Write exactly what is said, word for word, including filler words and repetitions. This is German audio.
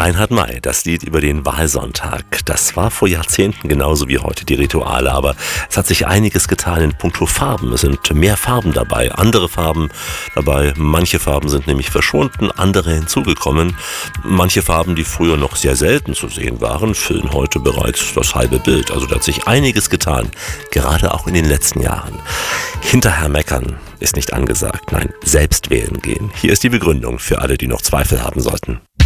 Reinhard May, das Lied über den Wahlsonntag. Das war vor Jahrzehnten genauso wie heute die Rituale, aber es hat sich einiges getan in puncto Farben. Es sind mehr Farben dabei, andere Farben dabei. Manche Farben sind nämlich verschwunden, andere hinzugekommen. Manche Farben, die früher noch sehr selten zu sehen waren, füllen heute bereits das halbe Bild. Also da hat sich einiges getan, gerade auch in den letzten Jahren. Hinterher meckern ist nicht angesagt, nein, selbst wählen gehen. Hier ist die Begründung für alle, die noch Zweifel haben sollten.